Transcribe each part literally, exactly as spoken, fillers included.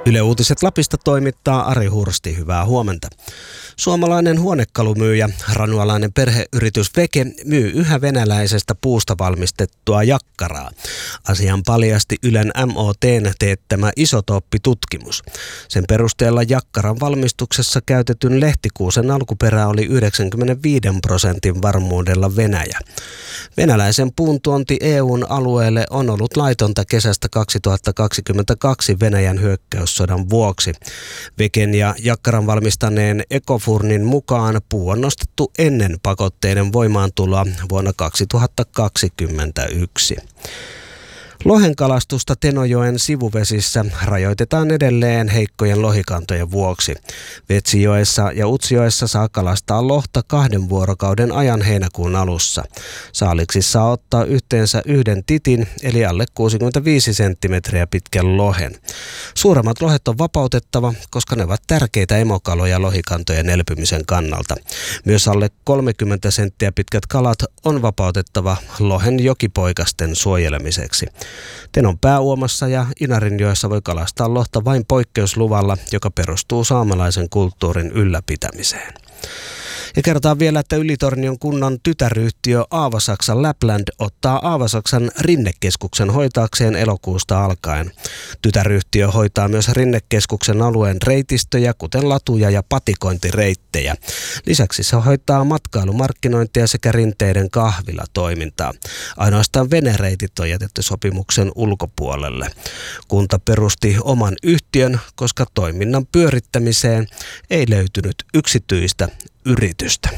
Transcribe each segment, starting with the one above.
Yle Uutiset Lapista toimittaa Ari Hursti. Hyvää huomenta. Suomalainen huonekalumyyjä, ranualainen perheyritys Veke, myy yhä venäläisestä puusta valmistettua jakkaraa. Asian paljasti Ylen M O T:n teettämä isotooppitutkimus. Sen perusteella jakkaran valmistuksessa käytetyn lehtikuusen alkuperä oli yhdeksänkymmentäviisi prosentin varmuudella Venäjä. Venäläisen puun tuonti E U:n alueelle on ollut laitonta kesästä kaksituhattakaksikymmentäkaksi Venäjän hyökkäyssodan vuoksi. Veken ja jakkaran valmistaneen Ecofurnin mukaan puu on nostettu ennen pakotteiden voimaantuloa vuonna kaksituhattakaksikymmentäyksi. Lohenkalastusta Tenojoen sivuvesissä rajoitetaan edelleen heikkojen lohikantojen vuoksi. Vetsijoessa ja Utsjoessa saa kalastaa lohta kahden vuorokauden ajan heinäkuun alussa. Saaliksi saa ottaa yhteensä yhden titin, eli alle kuusikymmentäviisi senttimetriä pitkän lohen. Suuremmat lohet on vapautettava, koska ne ovat tärkeitä emokaloja lohikantojen elpymisen kannalta. Myös alle kolmekymmentä senttiä pitkät kalat on vapautettava lohen jokipoikasten suojelemiseksi. Tenon pääuomassa ja Inarinjoessa voi kalastaa lohta vain poikkeusluvalla, joka perustuu saamelaisen kulttuurin ylläpitämiseen. Ja kerrotaan vielä, että Ylitornion kunnan tytäryhtiö Aavasaksa Lapland ottaa Aavasaksan rinnekeskuksen hoitaakseen elokuusta alkaen. Tytäryhtiö hoitaa myös rinnekeskuksen alueen reitistöjä, kuten latuja ja patikointireittejä. Lisäksi se hoitaa matkailumarkkinointia sekä rinteiden kahvilatoimintaa. Ainoastaan venereitit on jätetty sopimuksen ulkopuolelle. Kunta perusti oman yhtiön, koska toiminnan pyörittämiseen ei löytynyt yksityistä yritystä.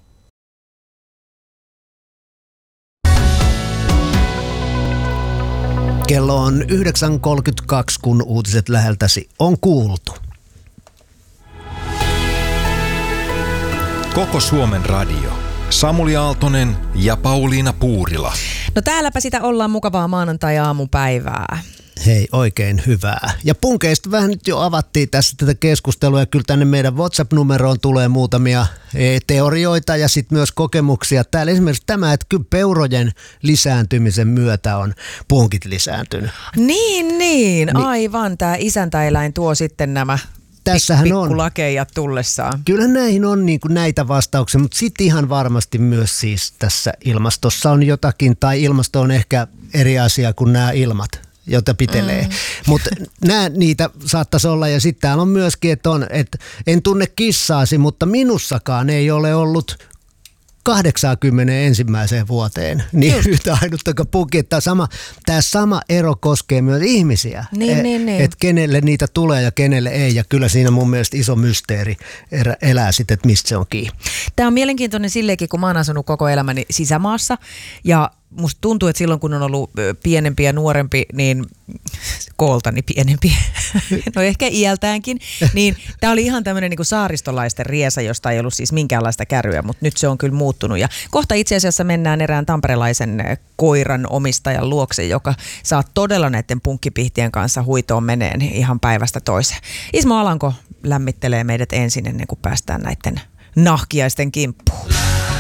Kello on yhdeksän kolmekymmentäkaksi, kun uutiset läheltäsi on kuultu. Koko Suomen radio. Samuli Aaltonen ja Pauliina Puurila. No täälläpä sitä ollaan, mukavaa maanantai-aamupäivää. Hei, oikein hyvää. Ja punkeista vähän nyt jo avattiin tässä tätä keskustelua ja kyllä tänne meidän WhatsApp-numeroon tulee muutamia e, teorioita ja sitten myös kokemuksia. Täällä esimerkiksi tämä, että kyllä peurojen lisääntymisen myötä on punkit lisääntynyt. Niin, niin, niin. Aivan. Tämä isäntäeläin tuo sitten nämä Tässähän pikkulakeja tullessaan. Kyllä näihin on niin kuin näitä vastauksia, mutta sitten ihan varmasti myös siis tässä ilmastossa on jotakin, tai ilmasto on ehkä eri asia kuin nämä ilmat, jota pitelee. Mm. Mutta nää niitä saattaisi olla. Ja sitten täällä on myöskin, että on, että en tunne kissaasi, mutta minussakaan ei ole ollut kahdeksankymmentä ensimmäiseen vuoteen. Niin just yhtä ainuttakaan puki. Tämä sama, tämä sama ero koskee myös ihmisiä. Niin, et, niin, niin. Että kenelle niitä tulee ja kenelle ei. Ja kyllä siinä mun mielestä iso mysteeri elää sitten, että mistä se on kiinni. Tämä on mielenkiintoinen silleenkin, kun mä oon asunut koko elämäni sisämaassa. Ja musta tuntuu, että silloin kun on ollut pienempi ja nuorempi, niin kooltani pienempi, no ehkä iältäänkin, niin tämä oli ihan tämmöinen niin saaristolaisten riesa, josta ei ollut siis minkäänlaista käryä, mutta nyt se on kyllä muuttunut. Ja kohta itse asiassa mennään erään tamperelaisen koiran omistajan luokse, joka saa todella näiden punkkipihtien kanssa huitoon meneen ihan päivästä toiseen. Ismo Alanko lämmittelee meidät ensin ennen kuin päästään näiden nahkiaisten kimppuun.